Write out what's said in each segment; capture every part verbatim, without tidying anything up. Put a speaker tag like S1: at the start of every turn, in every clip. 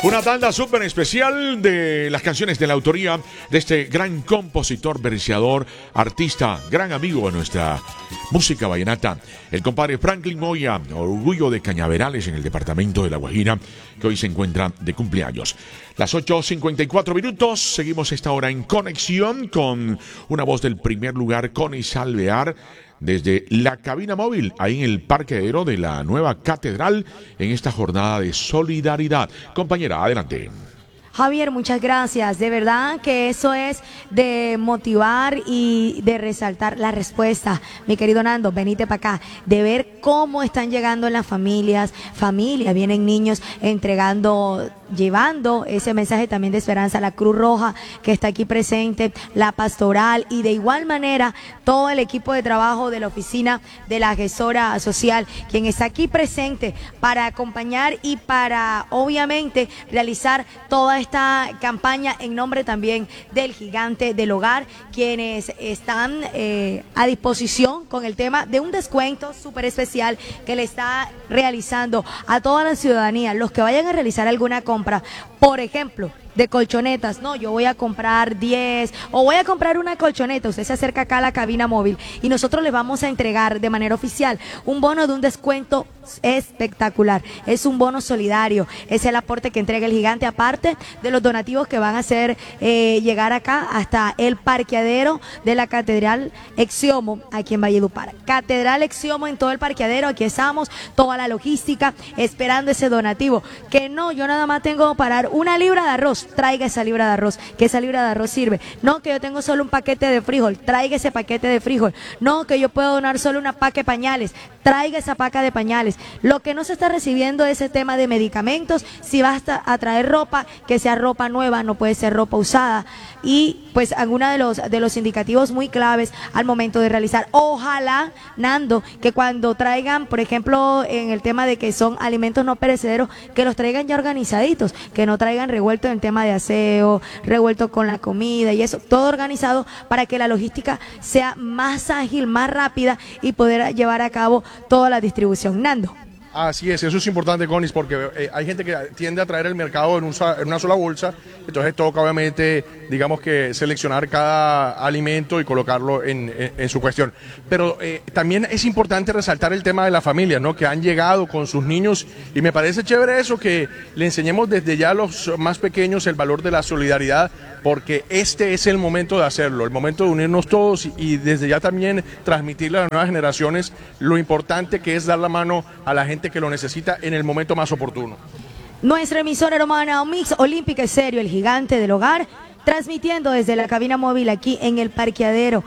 S1: Una tanda súper especial de las canciones de la autoría de este gran compositor, verseador, artista, gran amigo de nuestra música vallenata, el compadre Franklin Moya, orgullo de Cañaverales en el departamento de La Guajira, que hoy se encuentra de cumpleaños. Las ocho cincuenta y cuatro minutos, seguimos esta hora en conexión con una voz del primer lugar, Connie Salvear, desde la cabina móvil, ahí en el parqueadero de la nueva catedral, en esta jornada de solidaridad. Compañera, adelante.
S2: Javier, muchas gracias. De verdad que eso es de motivar y de resaltar la respuesta. Mi querido Nando, venite para acá. De ver cómo están llegando las familias, familias, vienen niños entregando, llevando ese mensaje también de esperanza. La Cruz Roja que está aquí presente, la pastoral y de igual manera todo el equipo de trabajo de la oficina de la gestora social, quien está aquí presente para acompañar y para obviamente realizar toda esta campaña en nombre también del Gigante del Hogar, quienes están eh, a disposición con el tema de un descuento súper especial que le está realizando a toda la ciudadanía, los que vayan a realizar alguna compra, por ejemplo, de colchonetas. No, yo voy a comprar diez o voy a comprar una colchoneta. Usted se acerca acá a la cabina móvil y nosotros le vamos a entregar de manera oficial un bono de un descuento espectacular. Es un bono solidario, es el aporte que entrega el Gigante, aparte de los donativos que van a hacer eh, llegar acá hasta el parqueadero de la Catedral Exiomo, aquí en Valledupar. Catedral Exiomo en todo el parqueadero, aquí estamos, toda la logística, esperando ese donativo. Que no, yo nada más tengo para dar una libra de arroz, traiga esa libra de arroz, que esa libra de arroz sirve. No, que yo tengo solo un paquete de frijol, traiga ese paquete de frijol. No, que yo puedo donar solo una paca de pañales, traiga esa paca de pañales. Lo que no se está recibiendo es ese tema de medicamentos. Si vas a traer ropa, que sea ropa nueva, no puede ser ropa usada. Y pues alguna de los de los indicativos muy claves al momento de realizar. Ojalá, Nando, que cuando traigan, por ejemplo, en el tema de que son alimentos no perecederos, que los traigan ya organizaditos, que no traigan revuelto en tema de aseo, revuelto con la comida y eso, todo organizado para que la logística sea más ágil, más rápida y poder llevar a cabo toda la distribución. Nando.
S3: Así es, eso es importante, Conis, porque eh, hay gente que tiende a traer el mercado en, un, en una sola bolsa, entonces toca obviamente, digamos que seleccionar cada alimento y colocarlo en, en, en su cuestión. Pero eh, también es importante resaltar el tema de la familia, ¿no? Que han llegado con sus niños y me parece chévere eso, que le enseñemos desde ya a los más pequeños el valor de la solidaridad, porque este es el momento de hacerlo, el momento de unirnos todos y, y desde ya también transmitirle a las nuevas generaciones lo importante que es dar la mano a la gente que lo necesita en el momento más oportuno.
S2: Nuestra emisora hermana Mix Olímpica Estéreo, el Gigante del Hogar, transmitiendo desde la cabina móvil aquí en el parqueadero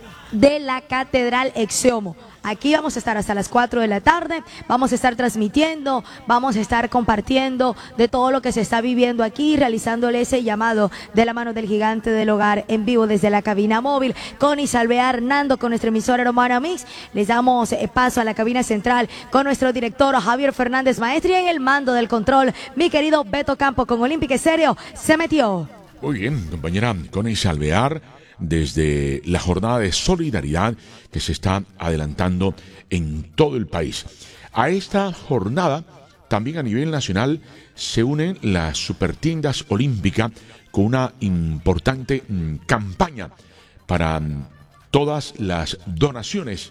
S2: de la Catedral Exiomo. Aquí vamos a estar hasta las cuatro de la tarde, vamos a estar transmitiendo, vamos a estar compartiendo de todo lo que se está viviendo aquí, realizándole ese llamado de la mano del Gigante del Hogar en vivo desde la cabina móvil. Connie Salvear, Nando, con nuestra emisora hermana Mix, les damos eh, paso a la cabina central con nuestro director Javier Fernández Maestri en el mando del control. Mi querido Beto Campo con Olímpica Estéreo se metió.
S1: Muy bien, compañera Connie Salvear, desde la jornada de solidaridad que se está adelantando en todo el país. A esta jornada, también a nivel nacional, se unen las supertiendas olímpicas con una importante mm, campaña para mm, todas las donaciones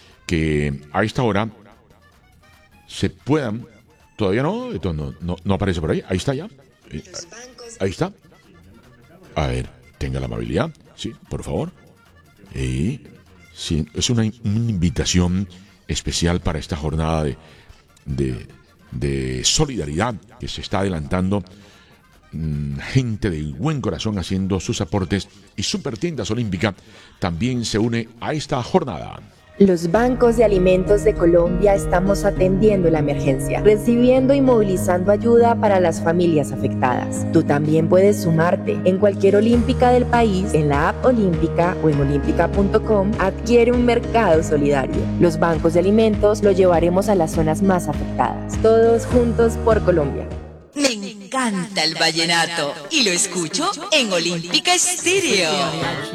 S1: que a esta hora se puedan. Todavía no, esto no, no, no aparece por ahí. Ahí está ya. Ahí está. A ver, tenga la amabilidad. Sí, por favor. Y sí, es una, una invitación especial para esta jornada de, de, de solidaridad que se está adelantando. Mm, gente de buen corazón haciendo sus aportes y Supertiendas Olímpica también se une a esta jornada.
S4: Los bancos de alimentos de Colombia estamos atendiendo la emergencia, recibiendo y movilizando ayuda para las familias afectadas. Tú también puedes sumarte. En cualquier olímpica del país, en la app Olímpica o en olímpica punto com, adquiere un mercado solidario. Los bancos de alimentos lo llevaremos a las zonas más afectadas. Todos juntos por Colombia.
S5: Me encanta el vallenato y lo escucho en Olímpica Estéreo.